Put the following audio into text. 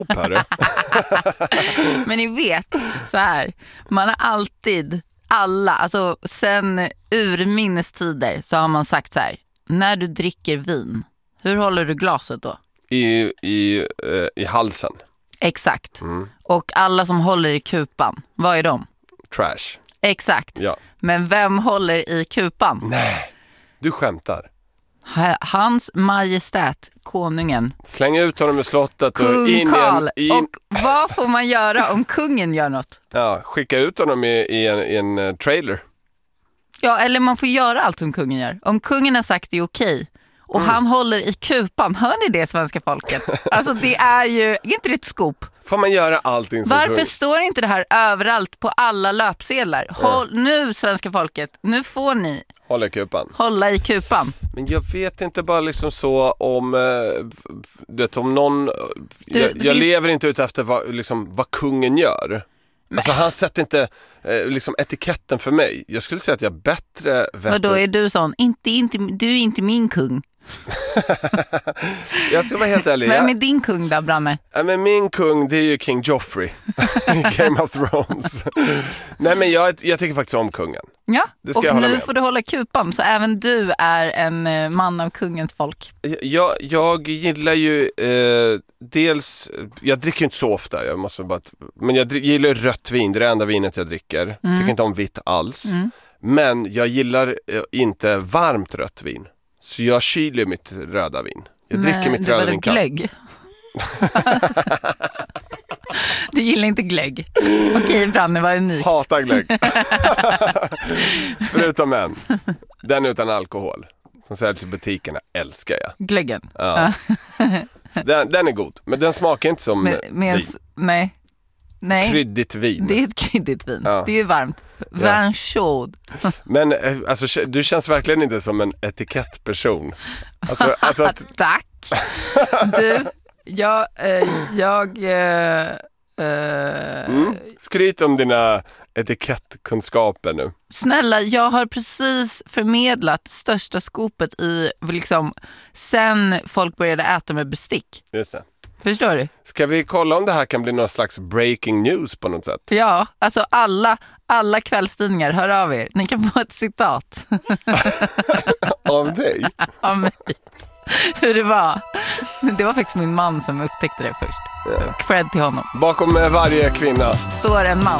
Hörru. Men ni vet, så här, man har alltid, alltså sen urminnes tider så har man sagt så här: när du dricker vin, hur håller du glaset då? I halsen. Exakt. Och alla som håller i kupan, vad är de? Trash. Exakt. Ja. Men vem håller i kupan? Nej, du skämtar. Hans majestät, konungen. Släng ut honom i slottet. Kung Karl. Och vad får man göra om kungen gör något? Ja, skicka ut honom i en trailer. Ja, eller man får göra allt som kungen gör. Om kungen har sagt det är okej och han håller i kupan, hör ni det, svenska folket? Alltså det är ju, inte det ett skop? Får man göra allting som Varför kung? står inte det här överallt på alla löpsedlar? Nu, svenska folket, nu får ni Hålla kupan. hålla i kupan. Men jag vet inte bara liksom så om om någon jag lever inte ut efter vad kungen gör. Alltså han sätter inte etiketten för mig. Jag skulle säga att jag bättre vet. Och då är du sån, du är inte min kung. Jag ska vara helt ärlig. Vem är din kung då, Branne? Ja, men min kung, det är ju King Joffrey i Game of Thrones. Nej, men jag tycker faktiskt om kungen. Ja, Det ska och jag hålla nu med. får du hålla kupan, så även du är en man av kungens folk. Jag gillar ju dels, jag dricker inte så ofta, men jag gillar rött vin, det är det enda vinet jag dricker. Tycker inte om vitt alls. Men jag gillar inte varmt rött vin. Så jag kyler mitt röda vin. Jag dricker mitt röda vin kallt. Glögg. Du gillar inte glögg. Okej, Branne, vad är unikt? Hatar glögg. Förutom en. Den utan alkohol. Som säljs i butikerna älskar jag. Glöggen. Ja. Den är god. Men den smakar inte som vin. Nej. Kryddigt vin. Det är ett kryddigt vin. Ja. Det är ju varmt. Vin chaud. Men alltså, du känns verkligen inte som en etikettperson. Alltså Tack. Du, skryt om dina etikettkunskaper nu. Snälla, jag har precis förmedlat största skopet i sen folk började äta med bestick. Just det. Förstår du? Ska vi kolla om det här kan bli någon slags breaking news på något sätt? Ja, alltså alla kvällstidningar, hör av er. Ni kan få ett citat. Av dig? Av mig. Hur det var. Det var faktiskt min man som upptäckte det först. Så cred till honom. Bakom varje kvinna står en man.